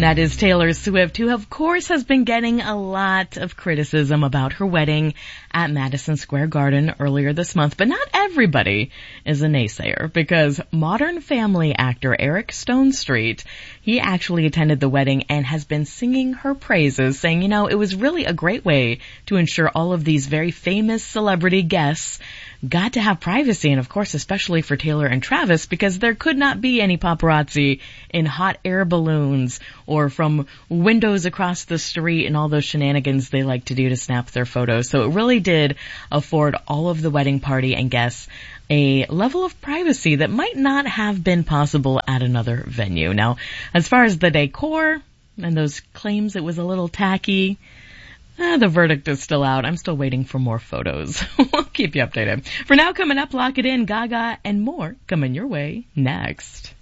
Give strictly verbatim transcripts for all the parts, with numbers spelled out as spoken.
That is Taylor Swift, who of course has been getting a lot of criticism about her wedding at Madison Square Garden earlier this month. But not everybody is a naysayer, because Modern Family actor Eric Stonestreet, he actually attended the wedding and has been singing her praises, saying, you know, it was really a great way to ensure all of these very famous celebrity guests got to have privacy, and of course especially for Taylor and Travis, because there could not be any paparazzi in hot air balloons or from windows across the street and all those shenanigans they like to do to snap their photos. So it really did afford all of the wedding party and guests a level of privacy that might not have been possible at another venue. Now, as far as the decor and those claims it was a little tacky, Uh, the verdict is still out. I'm still waiting for more photos. We'll keep you updated. For now, coming up, Lock It In, Gaga, and more coming your way next.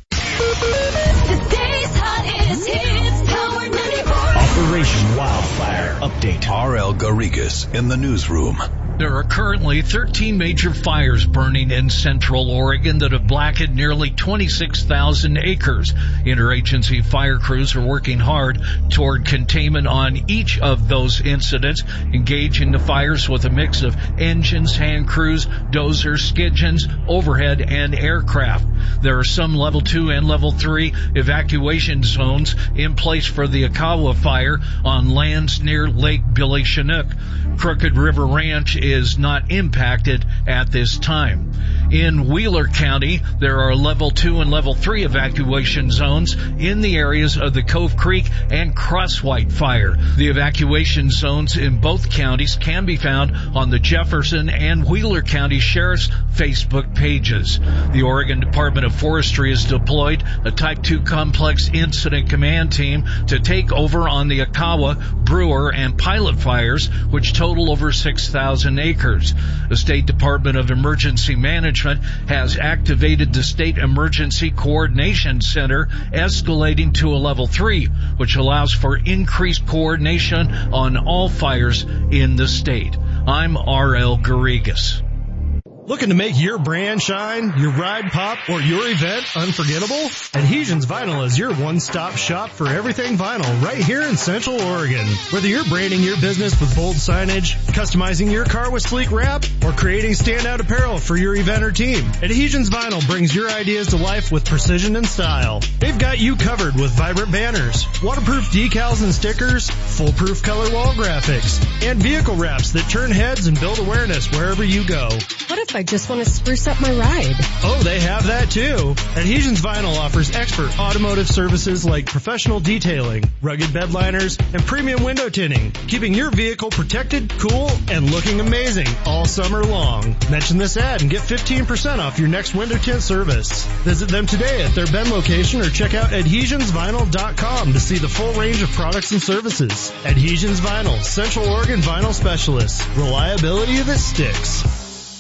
Today's hottest hits, Power ninety-four. Operation Wildfire Update. R L Garrigas in the newsroom. There are currently thirteen major fires burning in central Oregon that have blackened nearly twenty-six thousand acres. Interagency fire crews are working hard toward containment on each of those incidents, engaging the fires with a mix of engines, hand crews, dozers, skidgens, overhead, and aircraft. There are some level two and level three evacuation zones in place for the Akawa fire on lands near Lake Billy Chinook. Crooked River Ranch is not impacted at this time. In Wheeler County, there are level two and level three evacuation zones in the areas of the Cove Creek and Crosswhite fire. The evacuation zones in both counties can be found on the Jefferson and Wheeler County Sheriff's Facebook pages. The Oregon Department of Forestry has deployed a Type two Complex Incident Command team to take over on the Akawa, Brewer, and Pilot fires, which total over six thousand acres. The State Department of Emergency Management has activated the State Emergency Coordination Center, escalating to a level three, which allows for increased coordination on all fires in the state. I'm R L Garrigas. Looking to make your brand shine, your ride pop, or your event unforgettable? Adhesions Vinyl is your one-stop shop for everything vinyl right here in Central Oregon. Whether you're branding your business with bold signage, customizing your car with sleek wrap, or creating standout apparel for your event or team, Adhesions Vinyl brings your ideas to life with precision and style. They've got you covered with vibrant banners, waterproof decals and stickers, foolproof color wall graphics, and vehicle wraps that turn heads and build awareness wherever you go. What if I just want to spruce up my ride? Oh, they have that too. Adhesions Vinyl offers expert automotive services like professional detailing, rugged bed liners, and premium window tinting, keeping your vehicle protected, cool, and looking amazing all summer long. Mention this ad and get fifteen percent off your next window tint service. Visit them today at their Bend location or check out adhesions vinyl dot com to see the full range of products and services. Adhesions Vinyl, Central Oregon vinyl specialists. Reliability that sticks.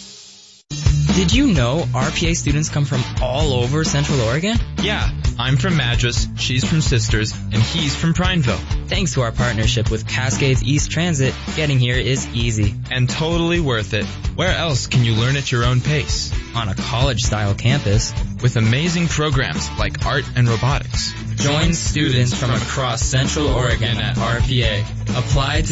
Did you know R P A students come from all over Central Oregon? Yeah, I'm from Madras, she's from Sisters, and he's from Prineville. Thanks to our partnership with Cascades East Transit, getting here is easy. And totally worth it. Where else can you learn at your own pace? On a college-style campus. With amazing programs like art and robotics. Join students from across Central Oregon at R P A. Apply to